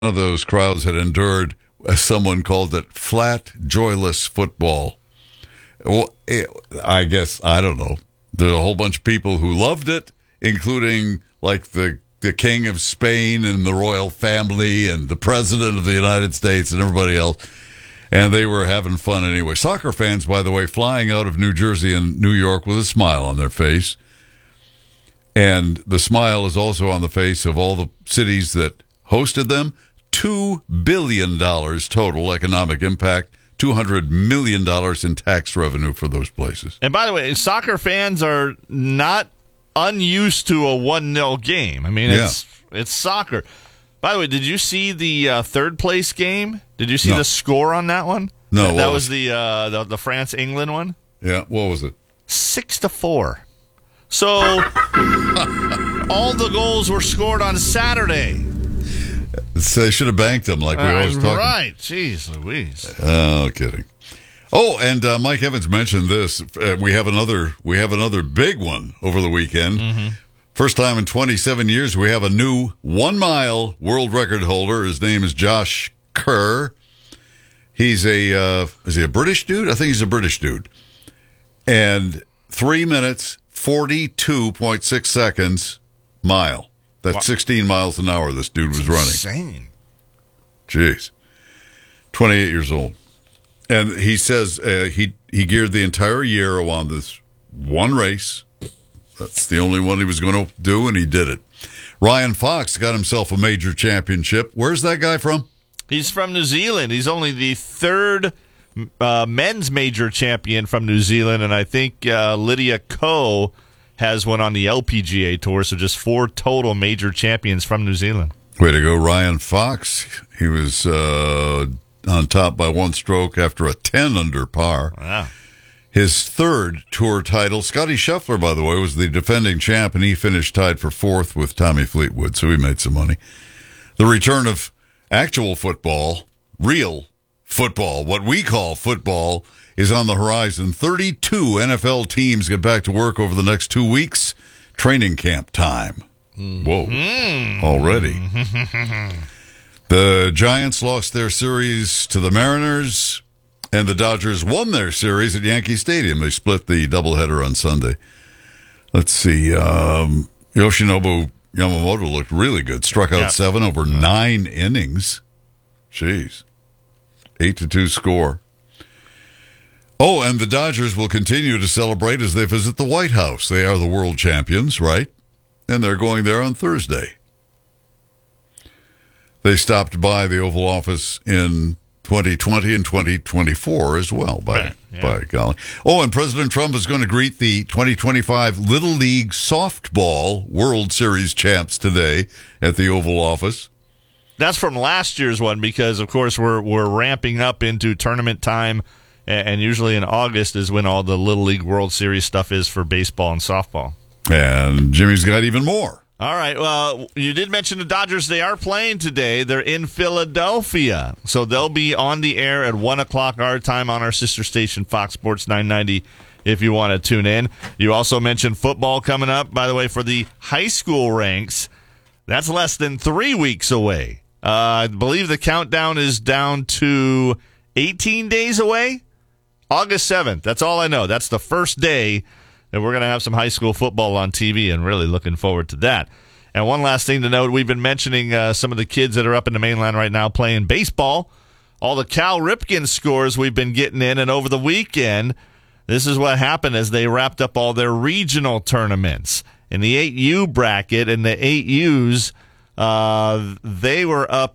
of those crowds had endured, as someone called it, flat, joyless football. Well, I guess, I don't know. There's a whole bunch of people who loved it, including like the King of Spain and the royal family and the President of the United States and everybody else. And they were having fun anyway. Soccer fans, by the way, flying out of New Jersey and New York with a smile on their face. And the smile is also on the face of all the cities that hosted them. $2 billion total economic impact, $200 million in tax revenue for those places. And by the way, soccer fans are not unused to a 1-0 game. I mean, it's soccer. By the way, did you see the third place game? Did you see the score on that one? No. That was the France-England one? Yeah, what was it? 6-4. So all the goals were scored on Saturday. They should have banked them like we always talk. Right. Jeez Louise. Oh, kidding. Oh, and Mike Evans mentioned this. We have another big one over the weekend. Mm-hmm. First time in 27 years, we have a new 1-mile world record holder. His name is Josh Kerr. He's is he a British dude? I think he's a British dude. And 3 minutes, 42.6 seconds mile. That's 16 miles an hour this dude was running. Insane. Jeez. 28 years old. And he says he geared the entire year on this one race. That's the only one he was going to do, and he did it. Ryan Fox got himself a major championship. Where's that guy from? He's from New Zealand. He's only the third men's major champion from New Zealand, and I think Lydia Ko has one on the LPGA Tour, so just 4 total major champions from New Zealand. Way to go, Ryan Fox. He was on top by 1 stroke after a 10 under par. Wow. His third tour title. Scotty Scheffler, by the way, was the defending champ, and he finished tied for 4th with Tommy Fleetwood, so he made some money. The return of actual football, real football, what we call football, is on the horizon. 32 NFL teams get back to work over the next 2 weeks. Training camp time. Whoa. Already. The Giants lost their series to the Mariners, and the Dodgers won their series at Yankee Stadium. They split the doubleheader on Sunday. Let's see. Yoshinobu Yamamoto looked really good. Struck out 7 over 9 innings. Jeez. 8-2 score. Oh, and the Dodgers will continue to celebrate as they visit the White House. They are the world champions, right? And they're going there on Thursday. They stopped by the Oval Office in 2020 and 2024 as well, by golly. Oh, and President Trump is going to greet the 2025 Little League Softball World Series champs today at the Oval Office. That's from last year's one because, of course, we're ramping up into tournament time, and usually in August is when all the Little League World Series stuff is for baseball and softball. And Jimmy's got even more. All right. Well, you did mention the Dodgers. They are playing today. They're in Philadelphia. So they'll be on the air at 1 o'clock our time on our sister station, Fox Sports 990, if you want to tune in. You also mentioned football coming up, by the way, for the high school ranks. That's less than 3 weeks away. I believe the countdown is down to 18 days away. August 7th. That's all I know. That's the first day that we're going to have some high school football on TV, and really looking forward to that. And one last thing to note, we've been mentioning some of the kids that are up in the mainland right now playing baseball. All the Cal Ripken scores we've been getting in, and over the weekend, this is what happened as they wrapped up all their regional tournaments. In the 8U bracket, and the 8Us, they were up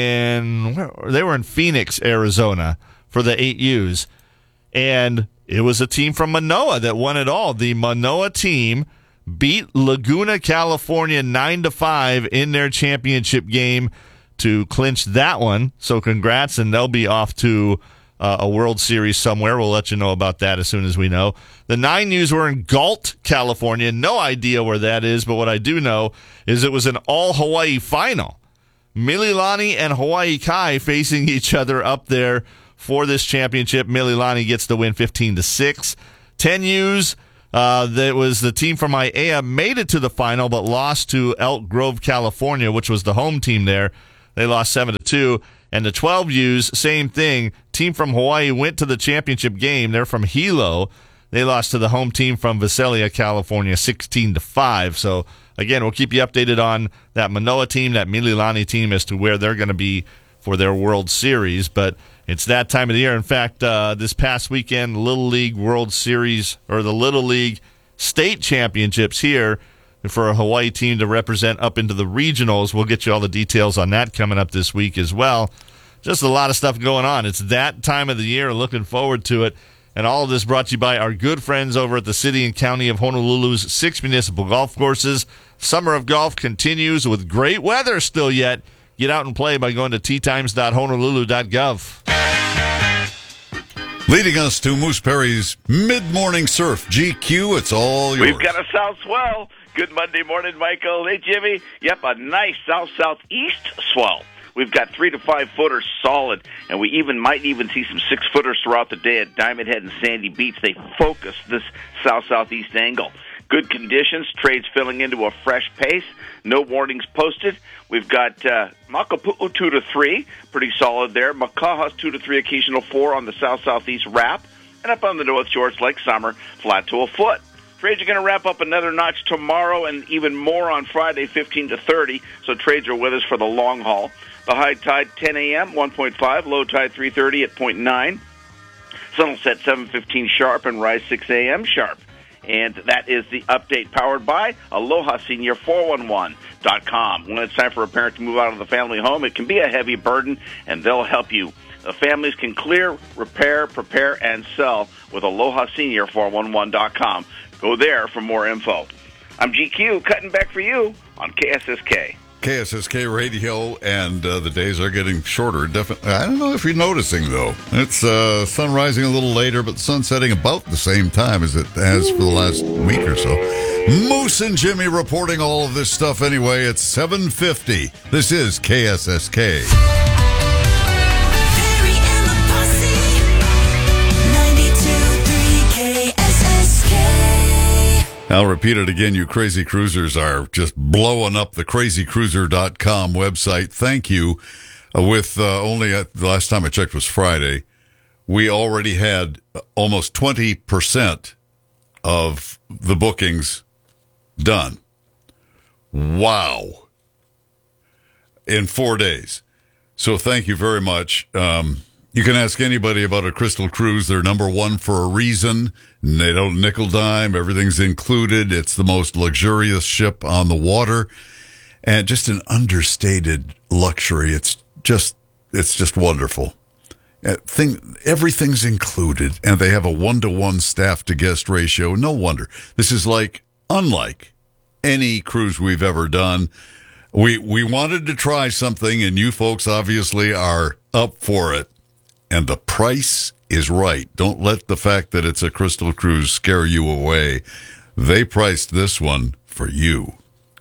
in Phoenix, Arizona for the 8Us. And it was a team from Manoa that won it all. The Manoa team beat Laguna, California 9-5 in their championship game to clinch that one. So congrats, and they'll be off to a World Series somewhere. We'll let you know about that as soon as we know. The 9Us were in Galt, California. No idea where that is, but what I do know is it was an all-Hawaii final. Mililani and Hawaii Kai facing each other up there for this championship. Mililani gets the win 15-6. 10Us, that was the team from Aiea, made it to the final but lost to Elk Grove, California, which was the home team there. They lost 7-2. And the 12U's, same thing. Team from Hawaii went to the championship game. They're from Hilo. They lost to the home team from Visalia, California, 16-5. So, again, we'll keep you updated on that Manoa team, that Mililani team, as to where they're going to be for their World Series. But it's that time of the year. In fact, this past weekend, Little League World Series, or the Little League State Championships here for a Hawaii team to represent up into the regionals. We'll get you all the details on that coming up this week as well. Just a lot of stuff going on. It's that time of the year. Looking forward to it. And all of this brought to you by our good friends over at the City and County of Honolulu's 6 municipal golf courses. Summer of golf continues with great weather still yet. Get out and play by going to teatimes.honolulu.gov. Leading us to Moose Perry's Mid-Morning Surf. GQ, it's all yours. We've got a south swell. Good Monday morning, Michael. Hey, Jimmy. Yep, a nice south-southeast swell. We've got 3 to 5 footers solid, and we might even see some 6 footers throughout the day at Diamond Head and Sandy Beach. They focus this south-southeast angle. Good conditions, trades filling into a fresh pace. No warnings posted. We've got Makapu'u 2 to 3, pretty solid there. Makaha's 2 to 3, occasional 4 on the south-southeast wrap. And up on the North Shore, it's like summer, flat to a foot. Trades are going to wrap up another notch tomorrow and even more on Friday, 15 to 30. So trades are with us for the long haul. The high tide, 10 a.m., 1.5. Low tide, 3:30 at 0.9. Sun will set 7:15 sharp and rise 6 a.m. sharp. And that is the update powered by Aloha Senior 411.com. When it's time for a parent to move out of the family home, it can be a heavy burden, and they'll help you. The families can clear, repair, prepare, and sell with Aloha Senior 411.com. Go there for more info. I'm GQ, cutting back for you on KSSK. KSSK Radio, and the days are getting shorter. Definitely, I don't know if you're noticing, though. It's sun rising a little later, but the sun setting about the same time as it has for the last week or so. Moose and Jimmy reporting all of this stuff anyway. It's 7:50. This is KSSK. I'll repeat it again. You crazy cruisers are just blowing up the crazycruiser.com website. Thank you. With only the last time I checked was Friday, we already had almost 20% of the bookings done. Wow. In 4 days. So thank you very much. You can ask anybody about a Crystal Cruise. They're number one for a reason. They don't nickel dime. Everything's included. It's the most luxurious ship on the water, and just an understated luxury. It's just wonderful. Everything's included, and they have a 1-to-1 staff to guest ratio. No wonder. This is unlike any cruise we've ever done. We wanted to try something, and you folks obviously are up for it. And the price is right. Don't let the fact that it's a Crystal Cruise scare you away. They priced this one for you.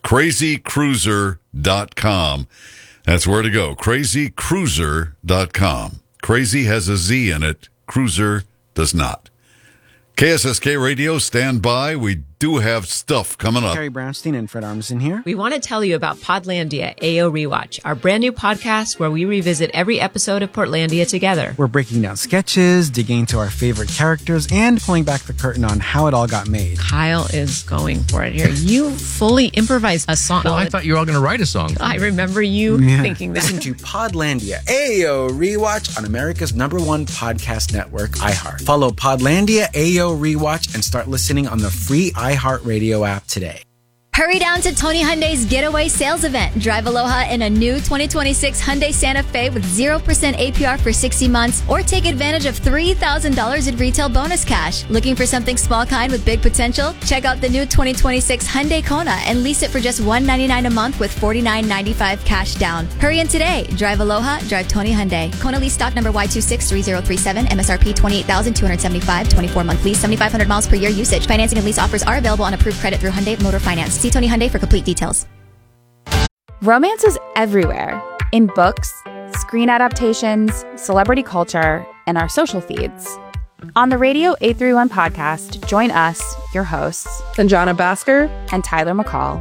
crazycruiser.com. That's where to go. crazycruiser.com. Crazy has a Z in it. Cruiser does not. KSSK Radio, stand by. We do have stuff coming up. Carrie Brownstein and Fred Armisen here. We want to tell you about Podlandia AO Rewatch, our brand new podcast where we revisit every episode of Portlandia together. We're breaking down sketches, digging into our favorite characters, and pulling back the curtain on how it all got made. Kyle is going for it here. You fully improvised a song. Well, I thought you were all going to write a song. I remember you thinking that. Listen to Podlandia AO Rewatch on America's #1 podcast network, iHeart. Follow Podlandia AO Rewatch and start listening on the free iHeartRadio app today. Hurry down to Tony Hyundai's Getaway Sales Event. Drive Aloha in a new 2026 Hyundai Santa Fe with 0% APR for 60 months or take advantage of $3,000 in retail bonus cash. Looking for something small kind with big potential? Check out the new 2026 Hyundai Kona and lease it for just $199 a month with $49.95 cash down. Hurry in today. Drive Aloha, drive Tony Hyundai. Kona lease stock number Y263037, MSRP $28,275, 24-month lease, 7,500 miles per year usage. Financing and lease offers are available on approved credit through Hyundai Motor Finance. See Tony Hyundai for complete details. Romance is everywhere. In books, screen adaptations, celebrity culture, and our social feeds. On the Radio 831 podcast, join us, your hosts, Sanjana Bhaskar and Tyler McCall,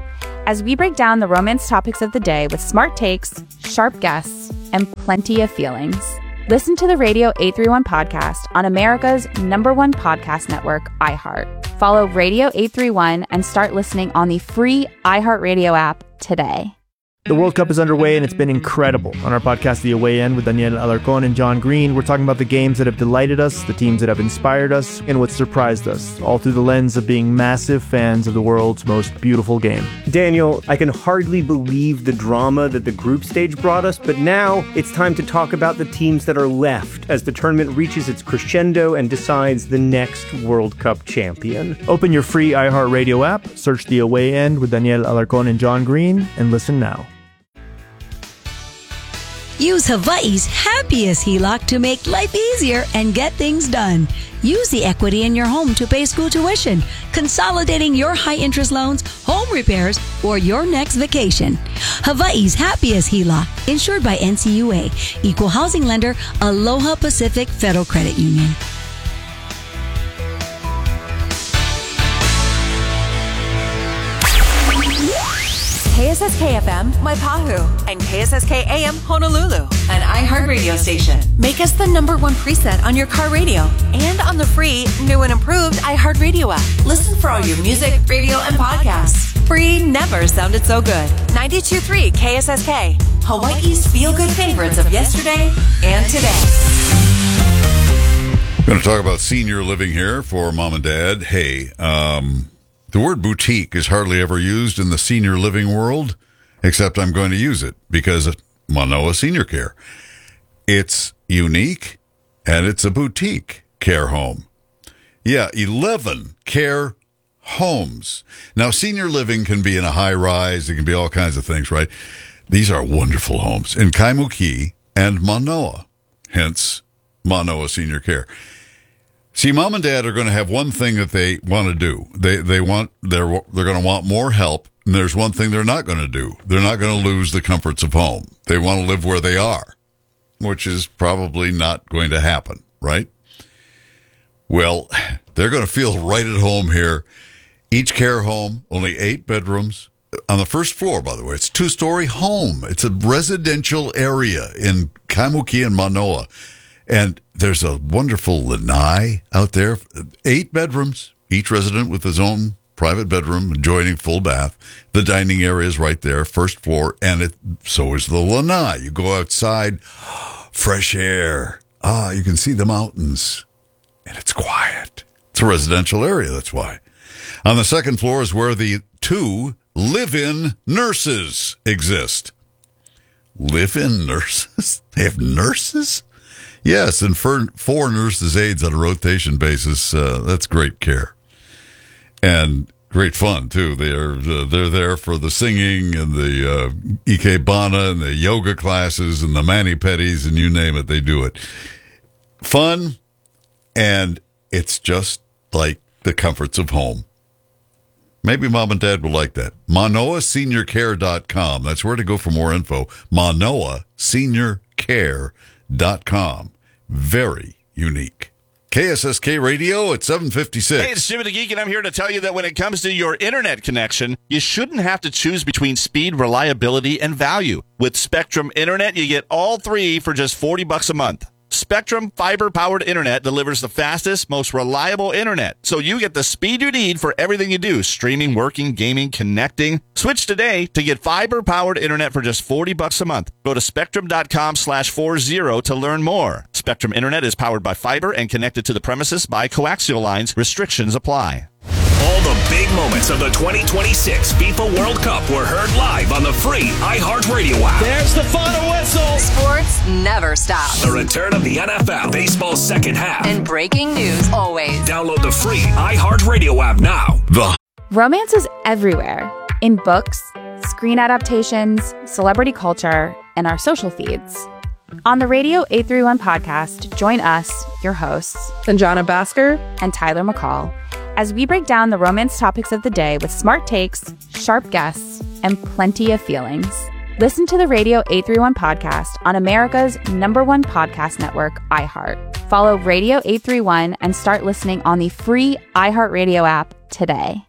as we break down the romance topics of the day with smart takes, sharp guests, and plenty of feelings. Listen to the Radio 831 podcast on America's #1 podcast network, iHeart. Follow Radio 831 and start listening on the free iHeartRadio app today. The World Cup is underway, and it's been incredible. On our podcast, The Away End, with Daniel Alarcón and John Green, we're talking about the games that have delighted us, the teams that have inspired us, and what surprised us, all through the lens of being massive fans of the world's most beautiful game. Daniel, I can hardly believe the drama that the group stage brought us, but now it's time to talk about the teams that are left as the tournament reaches its crescendo and decides the next World Cup champion. Open your free iHeartRadio app, search The Away End with Daniel Alarcón and John Green, and listen now. Use Hawaii's happiest HELOC to make life easier and get things done. Use the equity in your home to pay school tuition, consolidating your high-interest loans, home repairs, or your next vacation. Hawaii's happiest HELOC, insured by NCUA, Equal Housing Lender, Aloha Pacific Federal Credit Union. KSSK-FM, Waipahu, and KSSK-AM, Honolulu, an iHeartRadio station. Make us the #1 preset on your car radio and on the free, new and improved iHeartRadio app. Listen for all your music, radio, and podcasts. Free never sounded so good. 92.3 KSSK, Hawaii's feel-good favorites of yesterday and today. I'm going to talk about senior living here for mom and dad. Hey, the word boutique is hardly ever used in the senior living world, except I'm going to use it because of Manoa Senior Care. It's unique, and it's a boutique care home. Yeah, 11 care homes. Now, senior living can be in a high-rise. It can be all kinds of things, right? These are wonderful homes in Kaimuki and Manoa, hence Manoa Senior Care. See, mom and dad are going to have one thing that they want to do. They're going to want more help, and there's one thing they're not going to do. They're not going to lose the comforts of home. They want to live where they are, which is probably not going to happen, right? Well, they're going to feel right at home here. Each care home, only 8 bedrooms. On the first floor, by the way, it's a 2-story home. It's a residential area in Kaimuki and Manoa. And there's a wonderful lanai out there, 8 bedrooms, each resident with his own private bedroom, adjoining full bath. The dining area is right there, first floor, and so is the lanai. You go outside, fresh air. You can see the mountains, and it's quiet. It's a residential area, that's why. On the second floor is where the 2 live-in nurses exist. Live-in nurses? They have nurses? Yes, and for 4 nurses' aides on a rotation basis, that's great care. And great fun, too. They're there for the singing and the ikebana and the yoga classes and the mani-pedis and you name it, they do it. Fun, and it's just like the comforts of home. Maybe mom and dad will like that. ManoaSeniorCare.com. That's where to go for more info. ManoaSeniorCare.com. Very unique. KSSK Radio at 7:56. Hey, it's Jimmy the Geek, and I'm here to tell you that when it comes to your internet connection, you shouldn't have to choose between speed, reliability, and value. With Spectrum Internet, you get all 3 for just $40 a month. Spectrum fiber-powered internet delivers the fastest, most reliable internet, so you get the speed you need for everything you do, streaming, working, gaming, connecting. Switch today to get fiber-powered internet for just $40 a month. Go to spectrum.com/40 to learn more. Spectrum Internet is powered by fiber and connected to the premises by coaxial lines. Restrictions apply. All the big moments of the 2026 FIFA World Cup were heard live on the free iHeartRadio app. There's the final whistle. Sports never stops. The return of the NFL, baseball's second half. And breaking news always. Download the free iHeartRadio app now. Romance is everywhere. In books, screen adaptations, celebrity culture, and our social feeds. On the Radio 831 podcast, join us, your hosts, Sanjana Bhaskar and Tyler McCall, as we break down the romance topics of the day with smart takes, sharp guests, and plenty of feelings. Listen to the Radio 831 podcast on America's #1 podcast network, iHeart. Follow Radio 831 and start listening on the free iHeartRadio app today.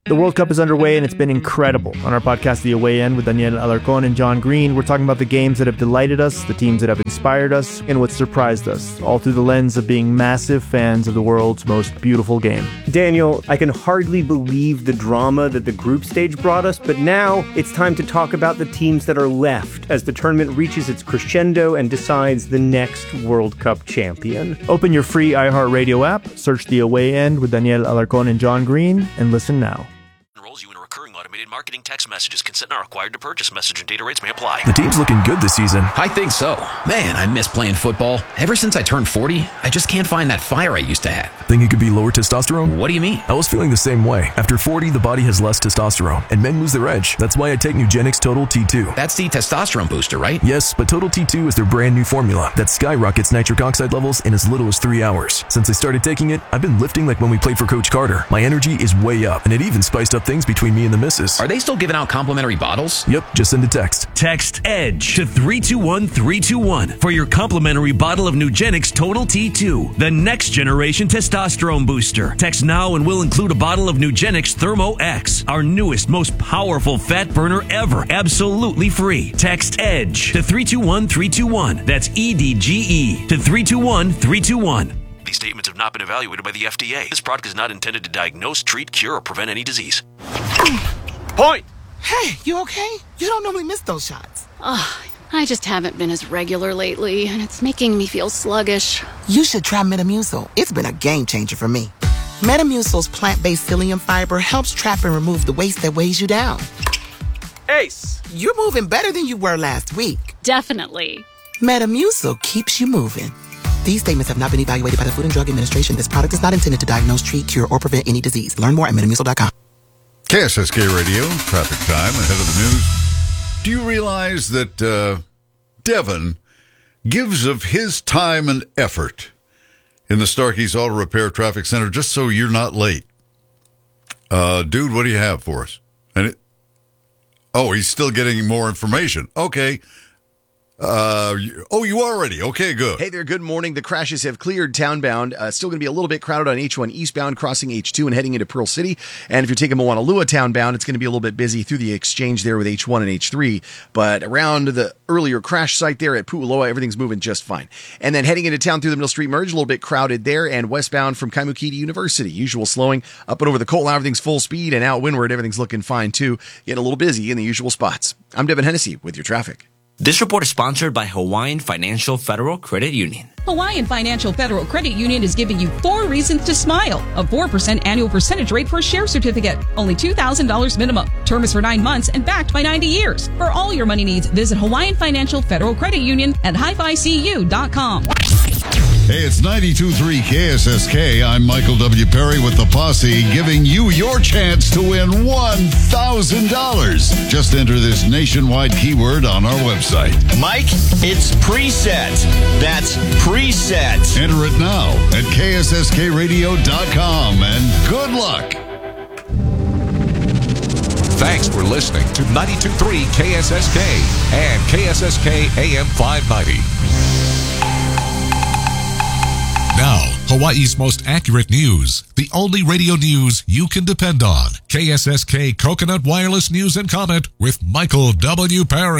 The World Cup is underway, and it's been incredible. On our podcast, The Away End, with Daniel Alarcón and John Green, we're talking about the games that have delighted us, the teams that have inspired us, and what surprised us, all through the lens of being massive fans of the world's most beautiful game. Daniel, I can hardly believe the drama that the group stage brought us, but now it's time to talk about the teams that are left as the tournament reaches its crescendo and decides the next World Cup champion. Open your free iHeartRadio app, search The Away End with Daniel Alarcón and John Green, and listen now. Enrolls you in a recurring automated marketing text messages. Consent not required to purchase. Message and data rates may apply. The team's looking good this season. I think so. Man, I miss playing football. Ever since I turned 40, I just can't find that fire I used to have. Think it could be lower testosterone? What do you mean? I was feeling the same way. After 40, the body has less testosterone, and men lose their edge. That's why I take Nugenix Total T2. That's the testosterone booster, right? Yes, but Total T2 is their brand new formula that skyrockets nitric oxide levels in as little as 3 hours. Since I started taking it, I've been lifting like when we played for Coach Carter. My energy is way up, and it even spiced up things between me and the missus. Are they still giving out complimentary bottles? Yep, just send a text. Text EDGE to 321-321 for your complimentary bottle of Nugenix Total T2, the next generation testosterone booster. Text now and we'll include a bottle of Nugenix Thermo X, our newest, most powerful fat burner ever, absolutely free. Text EDGE to 321-321. That's EDGE to 321-321. These statements have not been evaluated by the FDA. This product is not intended to diagnose, treat, cure, or prevent any disease. Point! Hey, you okay? You don't normally miss those shots. I just haven't been as regular lately, and it's making me feel sluggish. You should try Metamucil. It's been a game changer for me. Metamucil's plant-based psyllium fiber helps trap and remove the waste that weighs you down. Ace, you're moving better than you were last week. Definitely. Metamucil keeps you moving. These statements have not been evaluated by the Food and Drug Administration. This product is not intended to diagnose, treat, cure, or prevent any disease. Learn more at Metamucil.com. KSSK Radio, traffic time, ahead of the news. Do you realize that Devin gives of his time and effort in the Starkey's Auto Repair Traffic Center just so you're not late? Dude, what do you have for us? He's still getting more information. Okay. You are ready. Okay, good. Hey there, good morning. The crashes have cleared townbound. Still going to be a little bit crowded on H1 eastbound, crossing H2 and heading into Pearl City. And if you're taking Moanalua townbound, it's going to be a little bit busy through the exchange there with H1 and H3. But around the earlier crash site there at Pu'uloa, everything's moving just fine. And then heading into town through the Middle Street Merge, a little bit crowded there. And westbound from Kaimuki to University, usual slowing. Up and over the Coal, everything's full speed. And out windward, everything's looking fine too. Getting a little busy in the usual spots. I'm Devin Hennessy with your traffic. This report is sponsored by Hawaiian Financial Federal Credit Union. Hawaiian Financial Federal Credit Union is giving you 4 reasons to smile. A 4% annual percentage rate for a share certificate. Only $2,000 minimum. Term is for 9 months and backed by 90 years. For all your money needs, visit Hawaiian Financial Federal Credit Union at hificu.com. Hey, it's 92.3 KSSK. I'm Michael W. Perry with the Posse, giving you your chance to win $1,000. Just enter this nationwide keyword on our website. Mike, it's preset. That's preset. Enter it now at KSSKradio.com, and good luck. Thanks for listening to 92.3 KSSK and KSSK AM 590. Now, Hawaii's most accurate news. The only radio news you can depend on. KSSK Coconut Wireless News and Comment with Michael W. Perry.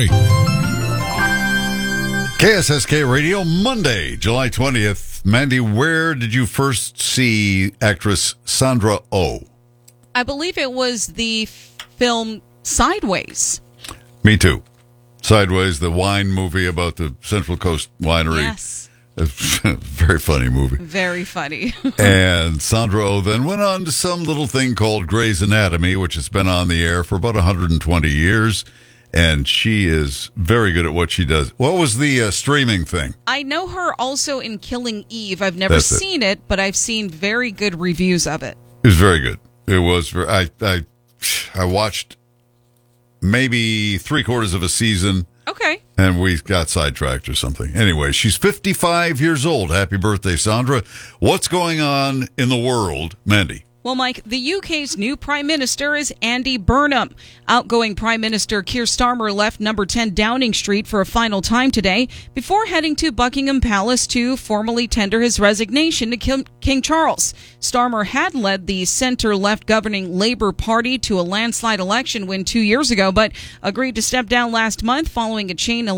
KSSK Radio, Monday, July 20th. Mandy, where did you first see actress Sandra Oh? I believe it was the film Sideways. Me too. Sideways, the wine movie about the Central Coast Winery. Yes. Very funny movie. Very funny. And Sandra Oh then went on to some little thing called Grey's Anatomy, which has been on the air for about 120 years. And she is very good at what she does. What was the streaming thing? I know her also in Killing Eve. I've never seen it, but I've seen very good reviews of it. It was very good. It was. I watched maybe 3/4 of a season. Okay. And we got sidetracked or something. Anyway, she's 55 years old. Happy birthday, Sandra. What's going on in the world, Mandy? Well, Mike, the UK's new Prime Minister is Andy Burnham. Outgoing Prime Minister Keir Starmer left number 10 Downing Street for a final time today before heading to Buckingham Palace to formally tender his resignation to King Charles. Starmer had led the centre-left governing Labour Party to a landslide election win 2 years ago, but agreed to step down last month following a chain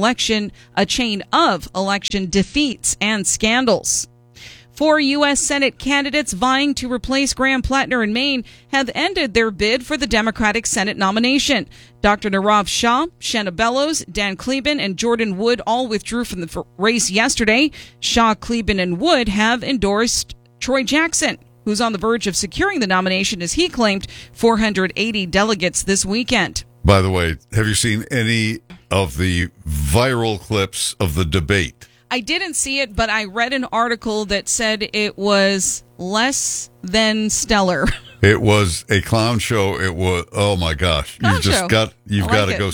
of election defeats and scandals. 4 U.S. Senate candidates vying to replace Graham Plattner in Maine have ended their bid for the Democratic Senate nomination. Dr. Nirav Shah, Shenna Bellows, Dan Kleben, and Jordan Wood all withdrew from the race yesterday. Shah, Kleben, and Wood have endorsed Troy Jackson, who's on the verge of securing the nomination as he claimed 480 delegates this weekend. By the way, have you seen any of the viral clips of the debate? I didn't see it, but I read an article that said it was less than stellar. It was a clown show. It was, oh my gosh. You've to go, you've got to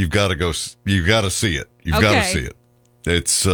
see it. You've got to see it. It's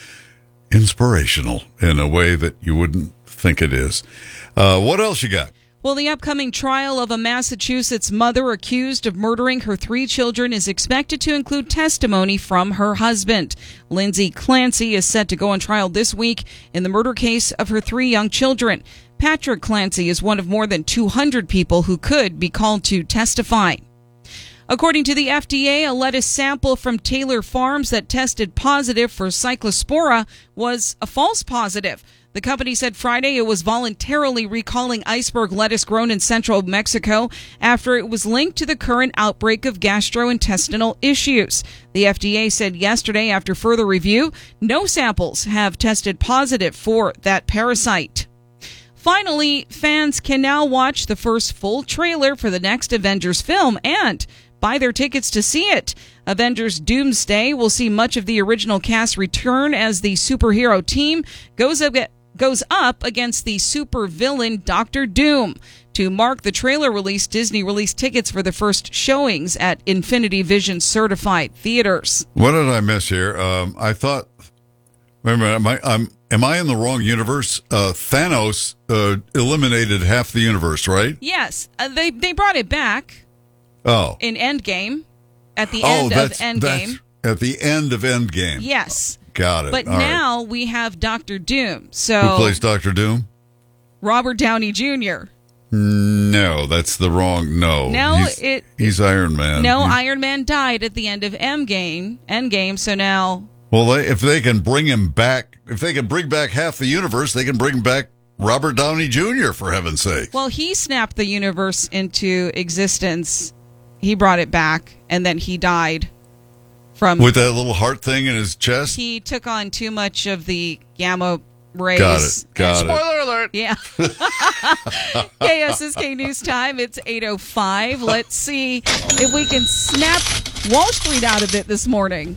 inspirational in a way that you wouldn't think it is. What else you got? Well, the upcoming trial of a Massachusetts mother accused of murdering her 3 children is expected to include testimony from her husband. Lindsay Clancy is set to go on trial this week in the murder case of her 3 young children. Patrick Clancy is one of more than 200 people who could be called to testify. According to the FDA, a lettuce sample from Taylor Farms that tested positive for Cyclospora was a false positive. The company said Friday it was voluntarily recalling iceberg lettuce grown in central Mexico after it was linked to the current outbreak of gastrointestinal issues. The FDA said yesterday, after further review, no samples have tested positive for that parasite. Finally, fans can now watch the first full trailer for the next Avengers film and buy their tickets to see it. Avengers Doomsday will see much of the original cast return as the superhero team goes up against the supervillain Doctor Doom. To mark the trailer release, Disney released tickets for the first showings at Infinity Vision certified theaters. What did I miss here? I thought, wait a minute, am I in the wrong universe? Thanos eliminated half the universe, right? Yes, they brought it back. Oh, in Endgame, at the end of Endgame. At the end of Endgame. Yes. Got it. But all now right. we have Dr. Doom. So who plays Dr. Doom? Robert Downey Jr. No, that's the wrong. No, he's Iron Man. No, Iron Man died at the end of Endgame. So now, well, if they can bring him back, if they can bring back half the universe, they can bring back Robert Downey Jr. for heaven's sake. Well, he snapped the universe into existence. He brought it back, and then he died. With that little heart thing in his chest? He took on too much of the gamma rays. Got it. Spoiler alert. Yeah. KSSK News Time. It's 8:05. Let's see if we can snap Wall Street out of it this morning.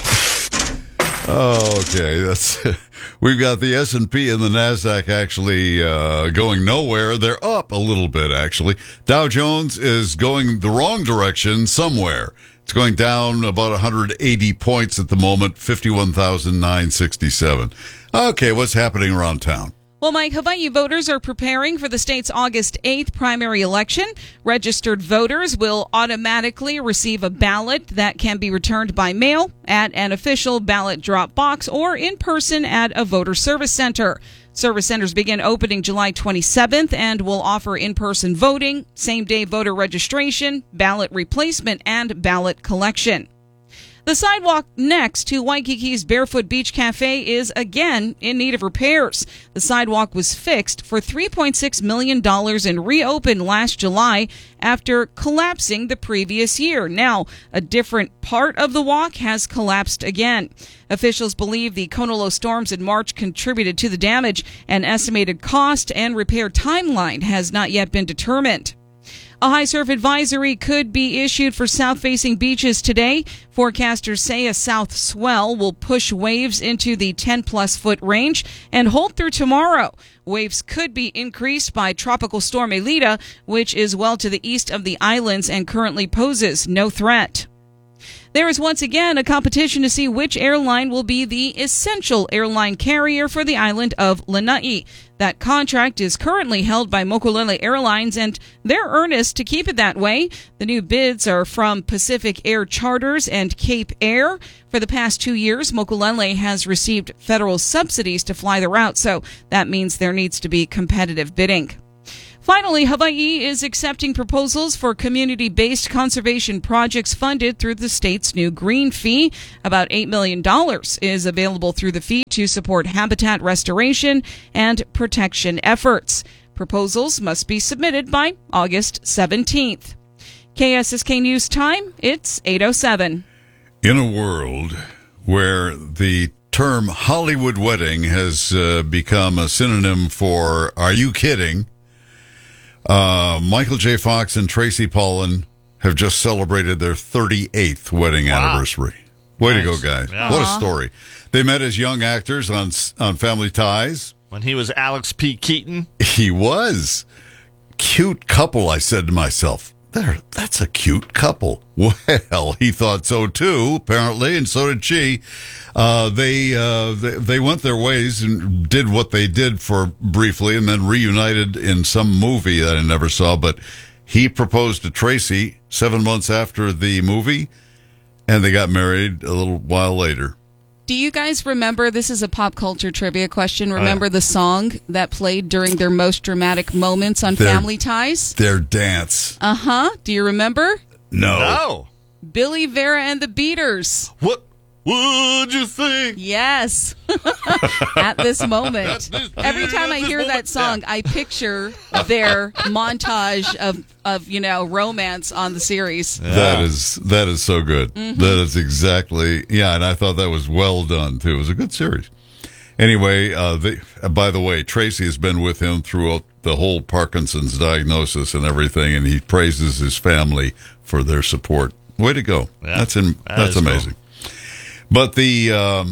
Okay. We've got the S&P and the NASDAQ actually going nowhere. They're up a little bit, actually. Dow Jones is going the wrong direction somewhere. It's going down about 180 points at the moment, 51,967. Okay, what's happening around town? Well, Mike, Hawaii voters are preparing for the state's August 8th primary election. Registered voters will automatically receive a ballot that can be returned by mail at an official ballot drop box or in person at a voter service center. Service centers begin opening July 27th and will offer in-person voting, same-day voter registration, ballot replacement, and ballot collection. The sidewalk next to Waikiki's Barefoot Beach Cafe is again in need of repairs. The sidewalk was fixed for $3.6 million and reopened last July after collapsing the previous year. Now, a different part of the walk has collapsed again. Officials believe the Konolo storms in March contributed to the damage. An estimated cost and repair timeline has not yet been determined. A high surf advisory could be issued for south-facing beaches today. Forecasters say a south swell will push waves into the 10-plus foot range and hold through tomorrow. Waves could be increased by Tropical Storm Elita, which is well to the east of the islands and currently poses no threat. There is once again a competition to see which airline will be the essential airline carrier for the island of Lanai. That contract is currently held by Mokulele Airlines, and they're earnest to keep it that way. The new bids are from Pacific Air Charters and Cape Air. For the past 2 years, Mokulele has received federal subsidies to fly the route, so that means there needs to be competitive bidding. Finally, Hawaii is accepting proposals for community-based conservation projects funded through the state's new green fee. About $8 million is available through the fee to support habitat restoration and protection efforts. Proposals must be submitted by August 17th. KSSK News Time, it's 8:07. In a world where the term Hollywood wedding has become a synonym for "are you kidding?" Michael J. Fox and Tracy Pollan have just celebrated their 38th wedding anniversary. Way to go, guys. Yeah. What a story. They met as young actors on Family Ties. When he was Alex P. Keaton. He was. Cute couple, I said to myself. That's a cute couple. Well, he thought so too, apparently, and so did she. They went their ways and did what they did for briefly, and then reunited in some movie that I never saw. But he proposed to Tracy 7 months after the movie, and they got married a little while later. Do you guys remember, this is a pop culture trivia question, remember the song that played during their most dramatic moments on Family Ties? Their dance. Uh-huh. Do you remember? No. Billy, Vera, and the Beaters. What would you think? Yes. At this moment. Every time I hear that song, I picture their montage of romance on the series. Yeah. That is so good. Mm-hmm. That is exactly, and I thought that was well done, too. It was a good series. Anyway, by the way, Tracy has been with him throughout the whole Parkinson's diagnosis and everything, and he praises his family for their support. Way to go. Yeah, that's amazing. Cool. But the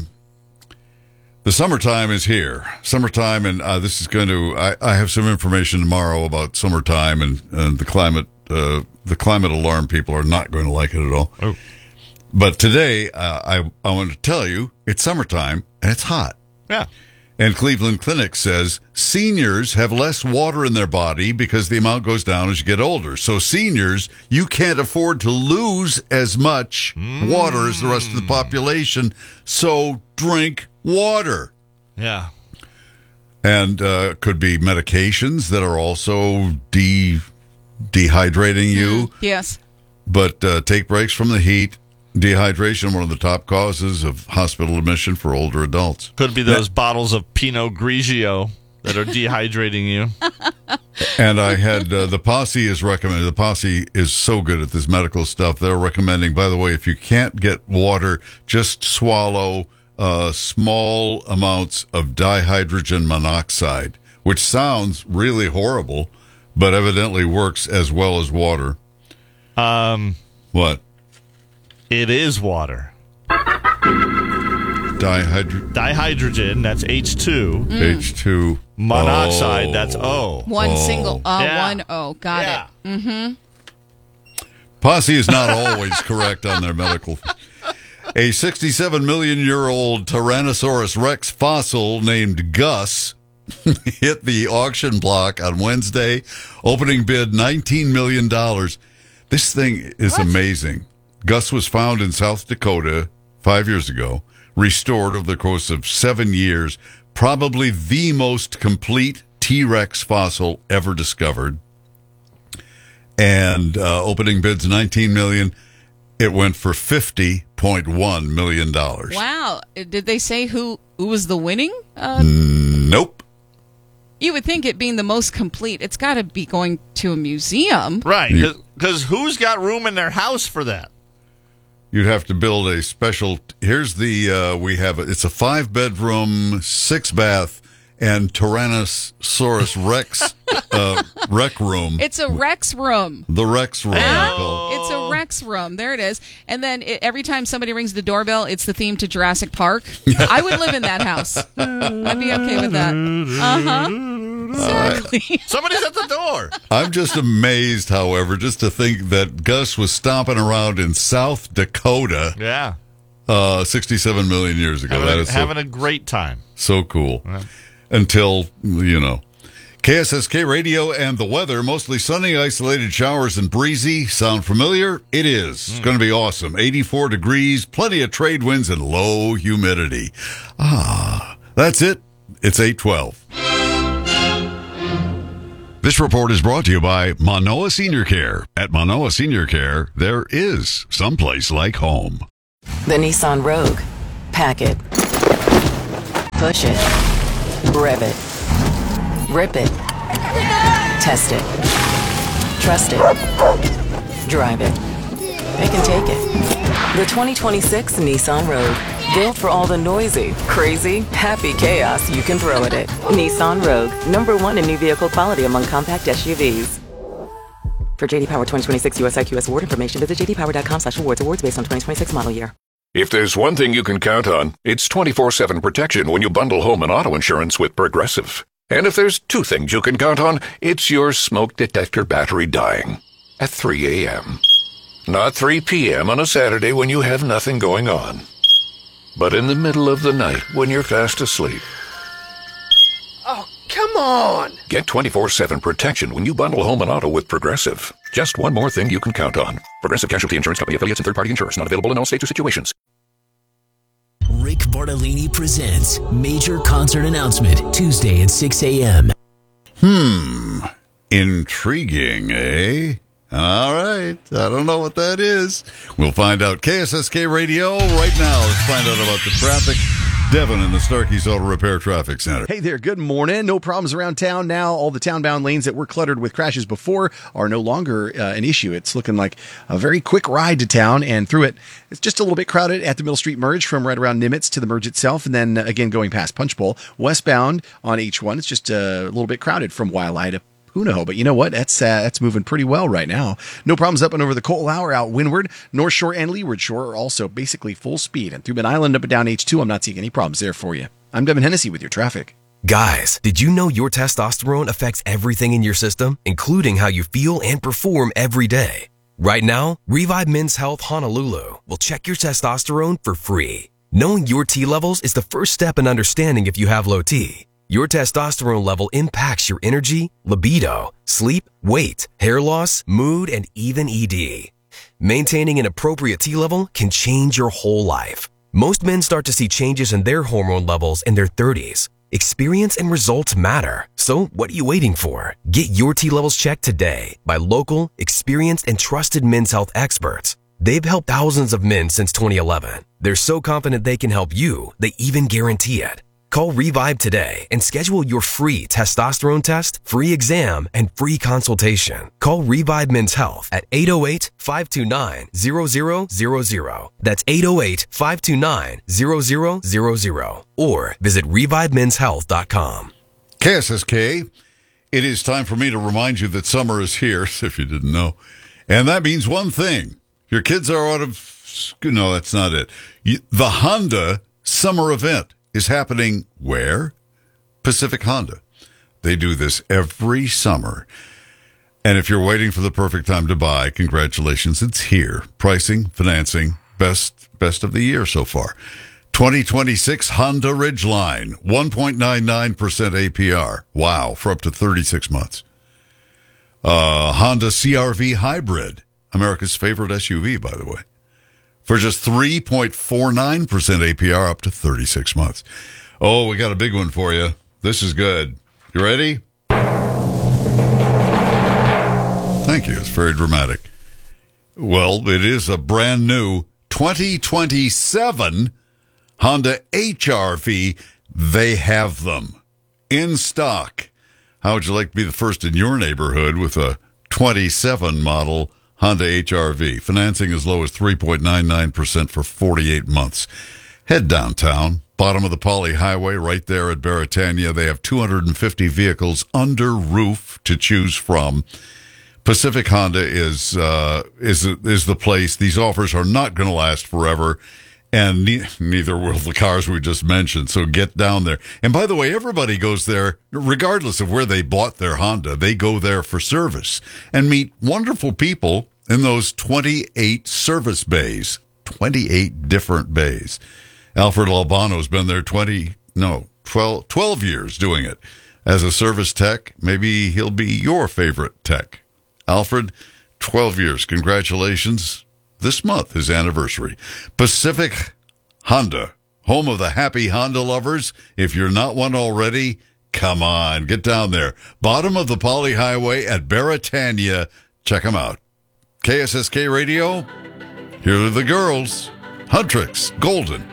summertime is here. Summertime, and this is going to. I have some information tomorrow about summertime and the climate. The climate alarm people are not going to like it at all. Oh. But today, I want to tell you it's summertime and it's hot. Yeah. And Cleveland Clinic says seniors have less water in their body because the amount goes down as you get older. So seniors, you can't afford to lose as much water as the rest of the population. So drink water. Yeah. And could be medications that are also dehydrating you. Yes. But take breaks from the heat. Dehydration, one of the top causes of hospital admission for older adults. Could be those bottles of Pinot Grigio that are dehydrating you. And I had the Posse is recommended. The Posse is so good at this medical stuff. They're recommending, by the way, if you can't get water, just swallow small amounts of dihydrogen monoxide, which sounds really horrible, but evidently works as well as water. What? It is water. Dihydrogen, that's H2. H2. Monoxide, that's O. One single Yeah. one O. Got it. Mm-hmm. Posse is not always correct on their medical. A 67-million-year-old Tyrannosaurus Rex fossil named Gus hit the auction block on Wednesday, opening bid $19 million. This thing is amazing. Gus was found in South Dakota 5 years ago, restored over the course of 7 years, probably the most complete T-Rex fossil ever discovered. And opening bids $19 million. It went for $50.1 million. Wow. Did they say who was the winning? Nope. You would think it being the most complete, it's got to be going to a museum. Right, because who's got room in their house for that? You'd have to build a special. Here's the we have it's a 5-bedroom, 6-bath, and Tyrannosaurus Rex rec room. It's a Rex room. The Rex room. It's a Rex room. There it is. And then every time somebody rings the doorbell, it's the theme to Jurassic Park. I would live in that house. I'd be okay with that. Uh-huh. Exactly. Somebody's at the door. I'm just amazed, however, just to think that Gus was stomping around in South Dakota. Yeah. 67 million years ago. That is having a great time. So cool. Yeah. Until, KSSK radio and the weather, mostly sunny, isolated showers and breezy. Sound familiar? It is. It's going to be awesome. 84 degrees, plenty of trade winds, and low humidity. That's it. It's 8:12. This report is brought to you by Manoa Senior Care. At Manoa Senior Care, there is someplace like home. The Nissan Rogue. Pack it. Push it. Rev it. Rip it. Test it. Trust it. Drive it. They can take it. The 2026 Nissan Rogue. Built for all the noisy, crazy, happy chaos you can throw at it. Nissan Rogue. #1 in new vehicle quality among compact SUVs. For JD Power 2026 US IQS award information, visit jdpower.com/awards. Awards based on 2026 model year. If there's one thing you can count on, it's 24/7 protection when you bundle home and auto insurance with Progressive. And if there's two things you can count on, it's your smoke detector battery dying at 3 a.m. Not 3 p.m. on a Saturday when you have nothing going on, but in the middle of the night when you're fast asleep. Oh, come on! Get 24/7 protection when you bundle home and auto with Progressive. Just one more thing you can count on. Progressive Casualty Insurance Company, affiliates, and third-party insurers. Not available in all states or situations. Rick Bartolini presents Major Concert Announcement, Tuesday at 6 a.m. Intriguing, eh? All right. I don't know what that is. We'll find out. KSSK Radio right now. Let's find out about the traffic. Devin in the Starkey's Auto Repair Traffic Center. Hey there, good morning. No problems around town now. All the town-bound lanes that were cluttered with crashes before are no longer an issue. It's looking like a very quick ride to town and through it. It's just a little bit crowded at the Middle Street merge from right around Nimitz to the merge itself, and then again going past Punch Bowl. Westbound on H1, it's just a little bit crowded from Waialae to Punahou, but you know what? That's moving pretty well right now. No problems up and over the Coal Hour out windward. North Shore and Leeward Shore are also basically full speed. And through Mid Island up and down H2, I'm not seeing any problems there for you. I'm Devin Hennessy with your traffic. Guys, did you know your testosterone affects everything in your system, including how you feel and perform every day? Right now, Revive Men's Health Honolulu will check your testosterone for free. Knowing your T levels is the first step in understanding if you have low T. Your testosterone level impacts your energy, libido, sleep, weight, hair loss, mood, and even ED. Maintaining an appropriate T level can change your whole life. Most men start to see changes in their hormone levels in their 30s. Experience and results matter. So what are you waiting for? Get your T levels checked today by local, experienced, and trusted men's health experts. They've helped thousands of men since 2011. They're so confident they can help you, they even guarantee it. Call Revive today and schedule your free testosterone test, free exam, and free consultation. Call Revive Men's Health at 808-529-0000. That's 808-529-0000. Or visit revivemenshealth.com. KSSK, it is time for me to remind you that summer is here, if you didn't know. And that means one thing. Your kids are out of school. No, that's not it. The Honda summer event is happening where? Pacific Honda. They do this every summer. And if you're waiting for the perfect time to buy, congratulations, it's here. Pricing, financing, best of the year so far. 2026 Honda Ridgeline, 1.99% APR. Wow, for up to 36 months. Honda CR-V Hybrid, America's favorite SUV, by the way, for just 3.49% APR up to 36 months. Oh, we got a big one for you. This is good. You ready? Thank you. It's very dramatic. Well, it is a brand new 2027 Honda HR-V. They have them in stock. How would you like to be the first in your neighborhood with a 27 model Honda HR-V? Financing as low as 3.99% for 48 months. Head downtown, bottom of the Poly Highway, right there at Beretania. They have 250 vehicles under roof to choose from. Pacific Honda is the place. These offers are not going to last forever, And neither will the cars we just mentioned. So get down there. And by the way, everybody goes there, regardless of where they bought their Honda, they go there for service and meet wonderful people in those 28 service bays, 28 different bays. Alfred Albano's been there 12 years doing it. As a service tech, maybe he'll be your favorite tech. Alfred, 12 years. Congratulations. This month, his anniversary. Pacific Honda, home of the happy Honda lovers. If you're not one already, come on, get down there. Bottom of the Poly Highway at Beretania. Check them out. KSSK Radio, here are the girls. Huntrix, Golden.